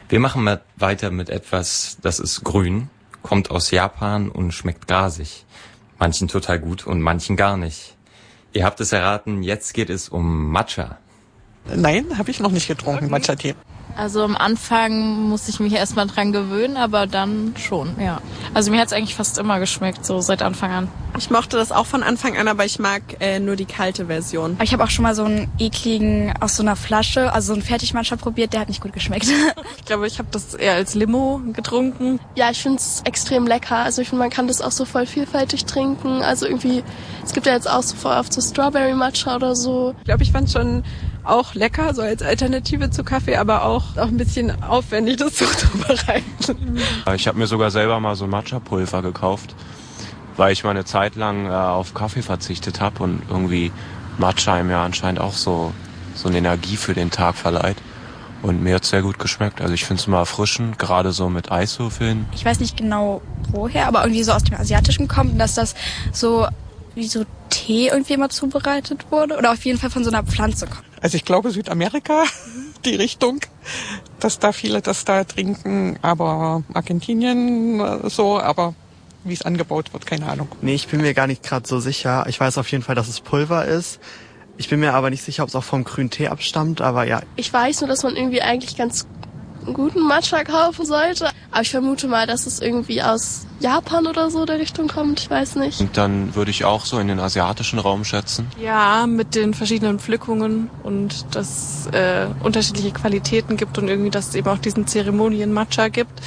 Wir machen mal weiter mit etwas, das ist grün, kommt aus Japan und schmeckt grasig. Manchen total gut und manchen gar nicht. Ihr habt es erraten, jetzt geht es um Matcha. Nein, habe ich noch nicht getrunken, Matcha-Tee. Also am Anfang musste ich mich erstmal dran gewöhnen, aber dann schon, ja. Also mir hat es eigentlich fast immer geschmeckt, so seit Anfang an. Ich mochte das auch von Anfang an, aber ich mag nur die kalte Version. Ich habe auch schon mal so einen ekligen aus so einer Flasche, also so einen Fertigmatcha probiert, der hat nicht gut geschmeckt. Ich glaube, ich habe das eher als Limo getrunken. Ja, ich finde es extrem lecker. Also ich finde, man kann das auch so voll vielfältig trinken. Also irgendwie, es gibt ja jetzt auch so voll oft so Strawberry Matcha oder so. Ich glaube, ich fand es schon auch lecker, so als Alternative zu Kaffee, aber auch ein bisschen aufwendig, das so zu bereiten. Ich habe mir sogar selber mal so ein Matcha-Pulver gekauft, weil ich mal eine Zeit lang auf Kaffee verzichtet habe und irgendwie Matcha mir anscheinend auch so eine Energie für den Tag verleiht. Und mir hat's sehr gut geschmeckt. Also ich finde es mal erfrischend, gerade so mit Eiswürfeln. Ich weiß nicht genau woher, aber irgendwie so aus dem Asiatischen kommt, dass das so wie so Tee irgendwie immer zubereitet wurde oder auf jeden Fall von so einer Pflanze kommt. Also ich glaube Südamerika, die Richtung, dass da viele das da trinken, aber Argentinien so, aber wie es angebaut wird, keine Ahnung. Nee, ich bin mir gar nicht gerade so sicher. Ich weiß auf jeden Fall, dass es Pulver ist. Ich bin mir aber nicht sicher, ob es auch vom grünen Tee abstammt, aber ja. Ich weiß nur, dass man irgendwie eigentlich ganz guten Matcha kaufen sollte. Aber ich vermute mal, dass es irgendwie aus Japan oder so der Richtung kommt. Ich weiß nicht. Und dann würde ich auch so in den asiatischen Raum schätzen. Ja, mit den verschiedenen Pflückungen und dass unterschiedliche Qualitäten gibt und irgendwie, dass es eben auch diesen Zeremonien-Matcha gibt.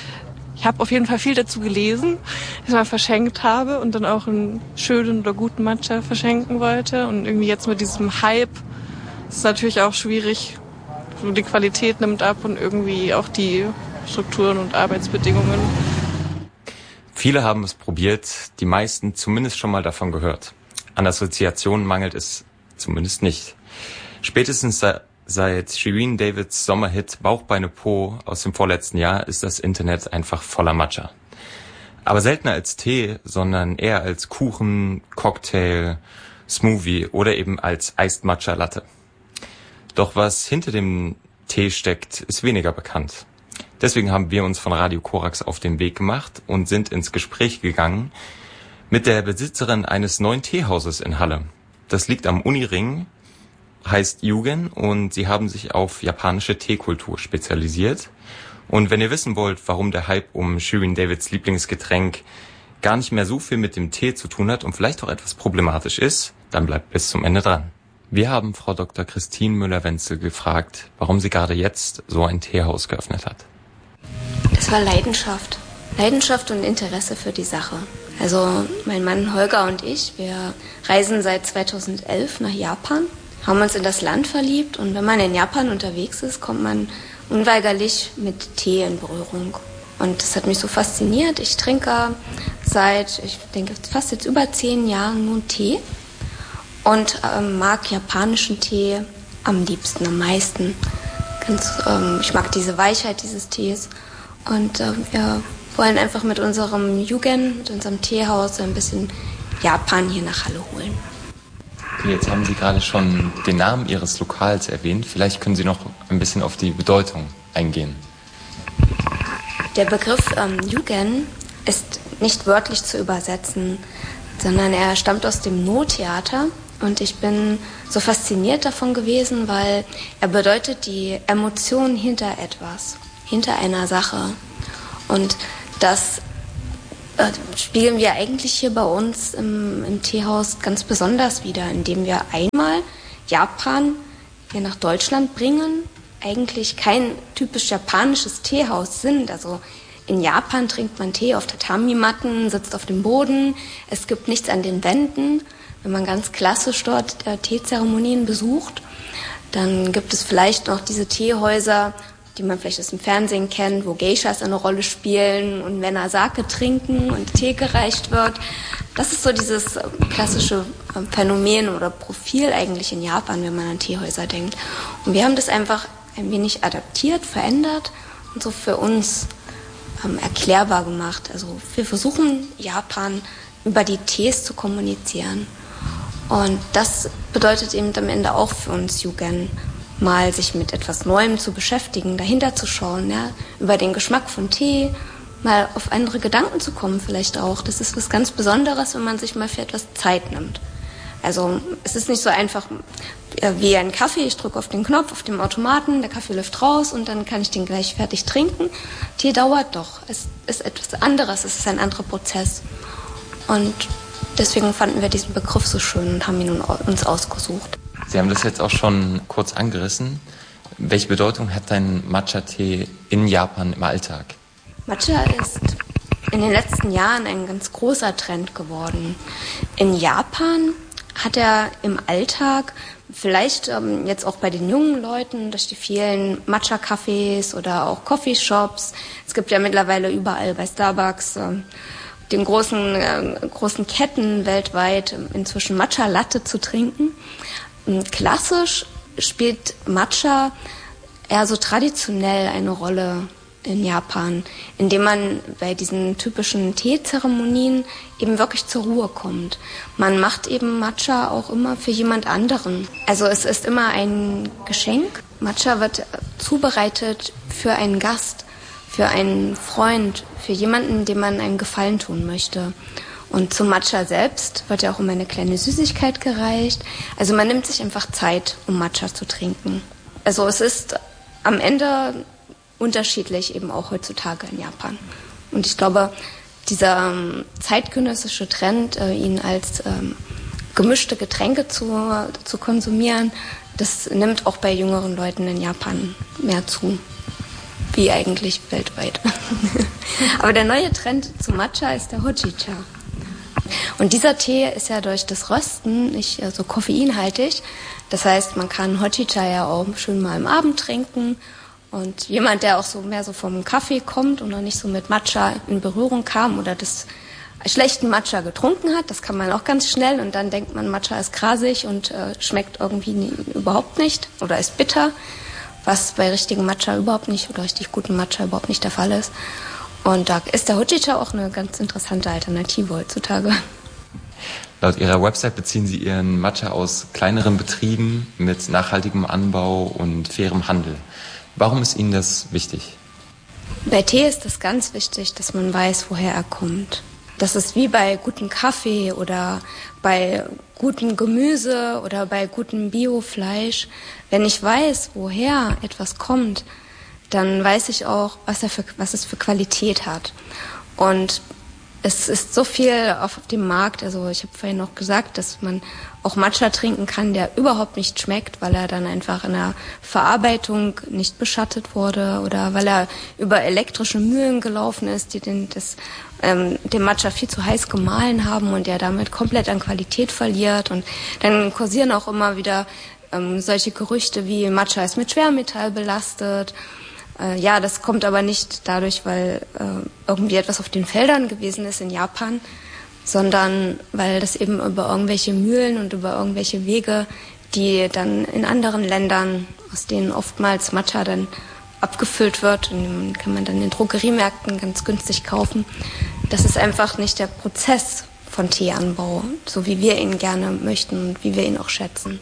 Ich habe auf jeden Fall viel dazu gelesen, dass ich mal verschenkt habe und dann auch einen schönen oder guten Matcha verschenken wollte. Und irgendwie jetzt mit diesem Hype ist es natürlich auch schwierig. Die Qualität nimmt ab und irgendwie auch die Strukturen und Arbeitsbedingungen. Viele haben es probiert, die meisten zumindest schon mal davon gehört. An Assoziationen mangelt es zumindest nicht. Spätestens seit Shirin Davids Sommerhit Bauch, Beine, Po aus dem vorletzten Jahr ist das Internet einfach voller Matcha. Aber seltener als Tee, sondern eher als Kuchen, Cocktail, Smoothie oder eben als Iced Matcha Latte. Doch was hinter dem Tee steckt, ist weniger bekannt. Deswegen haben wir uns von Radio Korax auf den Weg gemacht und sind ins Gespräch gegangen mit der Besitzerin eines neuen Teehauses in Halle. Das liegt am Uniring, heißt Yugen und sie haben sich auf japanische Teekultur spezialisiert. Und wenn ihr wissen wollt, warum der Hype um Shirin Davids Lieblingsgetränk gar nicht mehr so viel mit dem Tee zu tun hat und vielleicht auch etwas problematisch ist, dann bleibt bis zum Ende dran. Wir haben Frau Dr. Christine Müller-Wenzel gefragt, warum sie gerade jetzt so ein Teehaus geöffnet hat. Es war Leidenschaft. Leidenschaft und Interesse für die Sache. Also mein Mann Holger und ich, wir reisen seit 2011 nach Japan, haben uns in das Land verliebt und wenn man in Japan unterwegs ist, kommt man unweigerlich mit Tee in Berührung. Und das hat mich so fasziniert. Ich trinke seit, ich denke, fast jetzt über 10 Jahren nur Tee und mag japanischen Tee am liebsten, am meisten. Ich mag diese Weichheit dieses Tees und wir wollen einfach mit unserem Yugen, mit unserem Teehaus ein bisschen Japan hier nach Halle holen. Okay, jetzt haben Sie gerade schon den Namen Ihres Lokals erwähnt. Vielleicht können Sie noch ein bisschen auf die Bedeutung eingehen. Der Begriff Yugen ist nicht wörtlich zu übersetzen, sondern er stammt aus dem No-Theater. Und ich bin so fasziniert davon gewesen, weil er bedeutet die Emotion hinter etwas, hinter einer Sache. Und das spiegeln wir eigentlich hier bei uns im Teehaus ganz besonders wider, indem wir einmal Japan hier nach Deutschland bringen, eigentlich kein typisch japanisches Teehaus sind. Also in Japan trinkt man Tee auf Tatami-Matten, sitzt auf dem Boden, es gibt nichts an den Wänden. Wenn man ganz klassisch dort Teezeremonien besucht, dann gibt es vielleicht noch diese Teehäuser, die man vielleicht aus dem Fernsehen kennt, wo Geishas eine Rolle spielen und Männer Sake trinken und Tee gereicht wird. Das ist so dieses klassische Phänomen oder Profil eigentlich in Japan, wenn man an Teehäuser denkt. Und wir haben das einfach ein wenig adaptiert, verändert und so für uns erklärbar gemacht. Also wir versuchen Japan über die Tees zu kommunizieren. Und das bedeutet eben am Ende auch für uns Yugen. mal sich mit etwas Neuem zu beschäftigen, dahinter zu schauen, ja, über den Geschmack von Tee, mal auf andere Gedanken zu kommen vielleicht auch. Das ist was ganz Besonderes, wenn man sich mal für etwas Zeit nimmt. Also es ist nicht so einfach wie ein Kaffee. Ich drücke auf den Knopf auf dem Automaten, der Kaffee läuft raus und dann kann ich den gleich fertig trinken. Tee dauert doch. Es ist etwas anderes, es ist ein anderer Prozess. Und deswegen fanden wir diesen Begriff so schön und haben ihn uns ausgesucht. Sie haben das jetzt auch schon kurz angerissen. Welche Bedeutung hat dein Matcha-Tee in Japan im Alltag? Matcha ist in den letzten Jahren ein ganz großer Trend geworden. In Japan hat er im Alltag, vielleicht jetzt auch bei den jungen Leuten, durch die vielen Matcha-Cafés oder auch Coffeeshops, es gibt ja mittlerweile überall bei Starbucks, den großen Ketten weltweit inzwischen Matcha-Latte zu trinken. Klassisch spielt Matcha eher so traditionell eine Rolle in Japan, indem man bei diesen typischen Teezeremonien eben wirklich zur Ruhe kommt. Man macht eben Matcha auch immer für jemand anderen. Also es ist immer ein Geschenk. Matcha wird zubereitet für einen Gast, für einen Freund, für jemanden, dem man einen Gefallen tun möchte. Und zum Matcha selbst wird ja auch immer eine kleine Süßigkeit gereicht. Also man nimmt sich einfach Zeit, um Matcha zu trinken. Also es ist am Ende unterschiedlich eben auch heutzutage in Japan. Und ich glaube, dieser zeitgenössische Trend, ihn als gemischte Getränke zu konsumieren, das nimmt auch bei jüngeren Leuten in Japan mehr zu, wie eigentlich weltweit. Aber der neue Trend zu Matcha ist der Hojicha. Und dieser Tee ist ja durch das Rösten nicht so koffeinhaltig. Das heißt, man kann Hojicha ja auch schön mal am Abend trinken. Und jemand, der auch so mehr so vom Kaffee kommt und noch nicht so mit Matcha in Berührung kam oder das schlechten Matcha getrunken hat, das kann man auch ganz schnell und dann denkt man, Matcha ist grasig und schmeckt irgendwie überhaupt nicht oder ist bitter, was bei richtigem Matcha überhaupt nicht oder richtig gutem Matcha überhaupt nicht der Fall ist. Und da ist der Hojicha auch eine ganz interessante Alternative heutzutage. Laut Ihrer Website beziehen Sie Ihren Matcha aus kleineren Betrieben mit nachhaltigem Anbau und fairem Handel. Warum ist Ihnen das wichtig? Bei Tee ist es ganz wichtig, dass man weiß, woher er kommt. Das ist wie bei gutem Kaffee oder bei gutem Gemüse oder bei gutem Biofleisch. Wenn ich weiß, woher etwas kommt, dann weiß ich auch, was es für Qualität hat. Und es ist so viel auf dem Markt, also ich habe vorhin noch gesagt, dass man auch Matcha trinken kann, der überhaupt nicht schmeckt, weil er dann einfach in der Verarbeitung nicht beschattet wurde oder weil er über elektrische Mühlen gelaufen ist, die den Matcha viel zu heiß gemahlen haben und der damit komplett an Qualität verliert. Und dann kursieren auch immer wieder solche Gerüchte wie Matcha ist mit Schwermetall belastet. Ja, das kommt aber nicht dadurch, weil irgendwie etwas auf den Feldern gewesen ist in Japan, sondern weil das eben über irgendwelche Mühlen und über irgendwelche Wege, die dann in anderen Ländern, aus denen oftmals Matcha dann abgefüllt wird, und den kann man dann in Drogeriemärkten ganz günstig kaufen. Das ist einfach nicht der Prozess von Teeanbau, so wie wir ihn gerne möchten und wie wir ihn auch schätzen.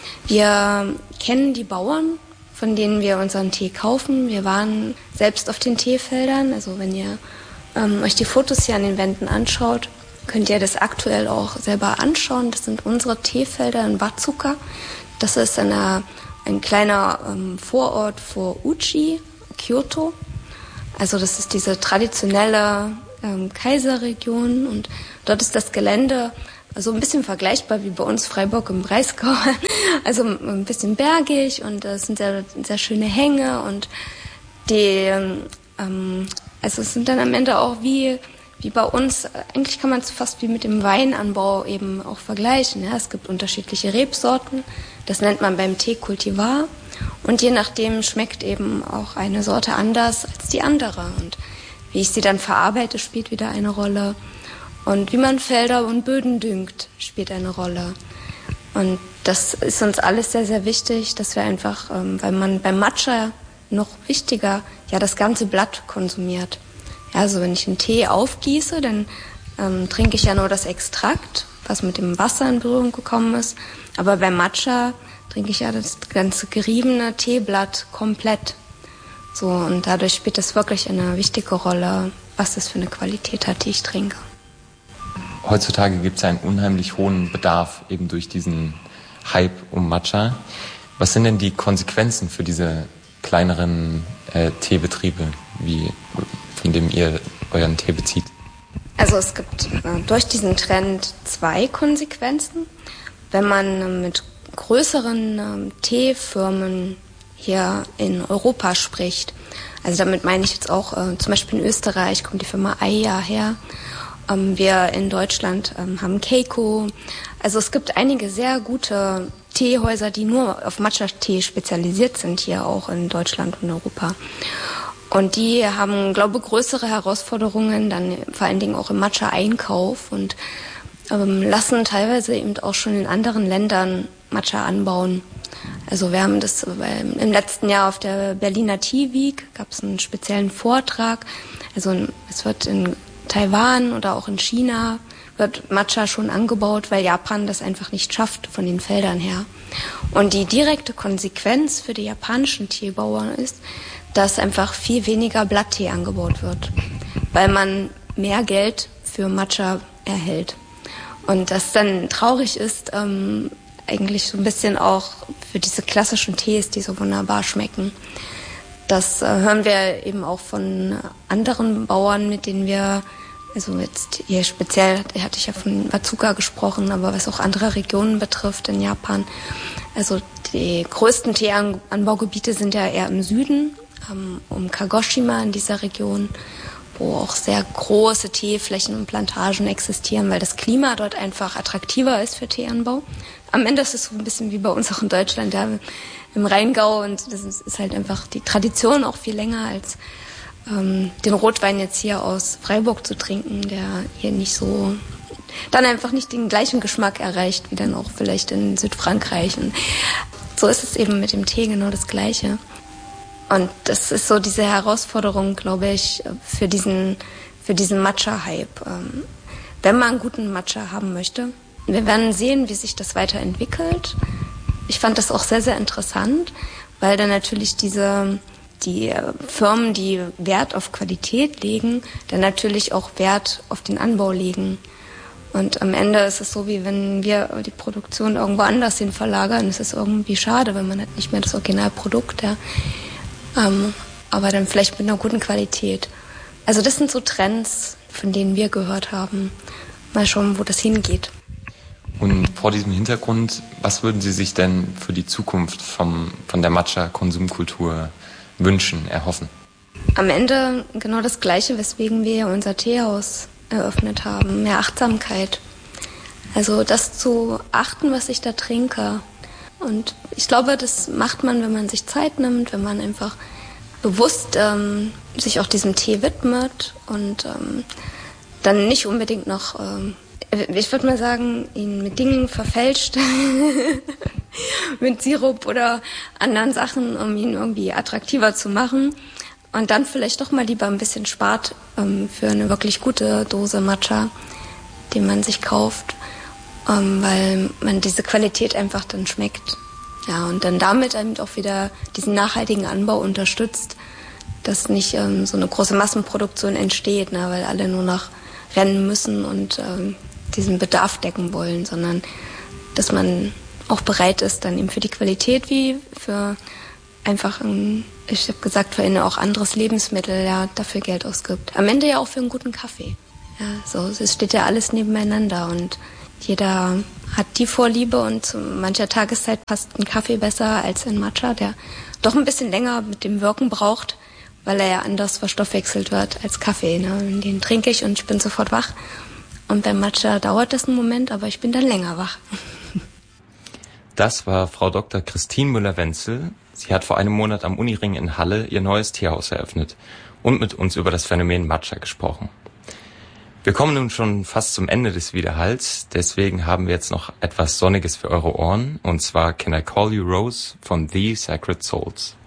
Wir kennen die Bauern, von denen wir unseren Tee kaufen. Wir waren selbst auf den Teefeldern. Also wenn ihr euch die Fotos hier an den Wänden anschaut, könnt ihr das aktuell auch selber anschauen. Das sind unsere Teefelder in Watsuka. Das ist ein kleiner Vorort vor Uchi, Kyoto. Also das ist diese traditionelle Kaiserregion und dort ist das Gelände so ein bisschen vergleichbar wie bei uns Freiburg im Breisgau. Also ein bisschen bergig und es sind sehr, sehr schöne Hänge und also es sind dann am Ende auch wie bei uns, eigentlich kann man es fast wie mit dem Weinanbau eben auch vergleichen. Ja? Es gibt unterschiedliche Rebsorten, das nennt man beim Tee Cultivar und je nachdem schmeckt eben auch eine Sorte anders als die andere und wie ich sie dann verarbeite, spielt wieder eine Rolle. Und wie man Felder und Böden düngt, spielt eine Rolle. Und das ist uns alles sehr, sehr wichtig, dass wir einfach, weil man beim Matcha noch wichtiger, ja das ganze Blatt konsumiert. Ja, also wenn ich einen Tee aufgieße, dann trinke ich ja nur das Extrakt, was mit dem Wasser in Berührung gekommen ist. Aber beim Matcha trinke ich ja das ganze geriebene Teeblatt komplett. So, und dadurch spielt es wirklich eine wichtige Rolle, was das für eine Qualität hat, die ich trinke. Heutzutage gibt es einen unheimlich hohen Bedarf eben durch diesen Hype um Matcha. Was sind denn die Konsequenzen für diese kleineren Teebetriebe, von dem ihr euren Tee bezieht? Also es gibt durch diesen Trend 2 Konsequenzen. Wenn man mit größeren Teefirmen hier in Europa spricht, also damit meine ich jetzt auch zum Beispiel in Österreich kommt die Firma Aiya her. Wir in Deutschland haben Keiko. Also es gibt einige sehr gute Teehäuser, die nur auf Matcha-Tee spezialisiert sind, hier auch in Deutschland und Europa. Und die haben, glaube ich, größere Herausforderungen, dann vor allen Dingen auch im Matcha-Einkauf und lassen teilweise eben auch schon in anderen Ländern Matcha anbauen. Also wir haben das im letzten Jahr auf der Berliner Tea Week, gab es einen speziellen Vortrag. Also es wird in Taiwan oder auch in China wird Matcha schon angebaut, weil Japan das einfach nicht schafft von den Feldern her. Und die direkte Konsequenz für die japanischen Teebauern ist, dass einfach viel weniger Blatttee angebaut wird, weil man mehr Geld für Matcha erhält. Und das dann traurig ist, eigentlich so ein bisschen auch für diese klassischen Tees, die so wunderbar schmecken. Das hören wir eben auch von anderen Bauern, mit denen wir, also jetzt hier speziell hatte ich ja von Wazuka gesprochen, aber was auch andere Regionen betrifft in Japan. Also die größten Teeanbaugebiete sind ja eher im Süden, um Kagoshima in dieser Region, wo auch sehr große Teeflächen und Plantagen existieren, weil das Klima dort einfach attraktiver ist für Teeanbau. Am Ende ist es so ein bisschen wie bei uns auch in Deutschland, ja, im Rheingau, und das ist halt einfach die Tradition auch viel länger als den Rotwein jetzt hier aus Freiburg zu trinken, der hier nicht so, dann einfach nicht den gleichen Geschmack erreicht, wie dann auch vielleicht in Südfrankreich. Und so ist es eben mit dem Tee genau das Gleiche. Und das ist so diese Herausforderung, glaube ich, für diesen Matcha-Hype. Wenn man einen guten Matcha haben möchte, wir werden sehen, wie sich das weiterentwickelt. Ich fand das auch sehr, sehr interessant, weil dann natürlich die Firmen, die Wert auf Qualität legen, dann natürlich auch Wert auf den Anbau legen. Und am Ende ist es so, wie wenn wir die Produktion irgendwo anders hin verlagern. Es ist irgendwie schade, wenn man hat nicht mehr das Originalprodukt, ja. Aber dann vielleicht mit einer guten Qualität. Also das sind so Trends, von denen wir gehört haben. Mal schauen, wo das hingeht. Und vor diesem Hintergrund, was würden Sie sich denn für die Zukunft von der Matcha-Konsumkultur wünschen, erhoffen? Am Ende genau das Gleiche, weswegen wir unser Teehaus eröffnet haben. Mehr Achtsamkeit. Also das zu achten, was ich da trinke. Und ich glaube, das macht man, wenn man sich Zeit nimmt, wenn man einfach bewusst sich auch diesem Tee widmet und dann nicht unbedingt noch, ich würde mal sagen, ihn mit Dingen verfälscht, mit Sirup oder anderen Sachen, um ihn irgendwie attraktiver zu machen. Und dann vielleicht doch mal lieber ein bisschen spart für eine wirklich gute Dose Matcha, die man sich kauft, weil man diese Qualität einfach dann schmeckt. Ja, und dann damit eben auch wieder diesen nachhaltigen Anbau unterstützt, dass nicht so eine große Massenproduktion entsteht, ne, weil alle nur noch rennen müssen und diesen Bedarf decken wollen, sondern dass man auch bereit ist, dann eben für die Qualität wie für einfach ich habe gesagt, für auch anderes Lebensmittel, ja, dafür Geld ausgibt. Am Ende ja auch für einen guten Kaffee. Ja, so, es steht ja alles nebeneinander und jeder hat die Vorliebe und zu mancher Tageszeit passt ein Kaffee besser als ein Matcha, der doch ein bisschen länger mit dem Wirken braucht, weil er ja anders verstoffwechselt wird als Kaffee. Ne? Den trinke ich und ich bin sofort wach. Und beim Matcha dauert das einen Moment, aber ich bin dann länger wach. Das war Frau Dr. Christine Müller-Wenzel. Sie hat vor einem Monat am Uniring in Halle ihr neues Teehaus eröffnet und mit uns über das Phänomen Matcha gesprochen. Wir kommen nun schon fast zum Ende des Widerhalls, deswegen haben wir jetzt noch etwas Sonniges für eure Ohren, und zwar Can I Call You Rose von The Sacred Souls.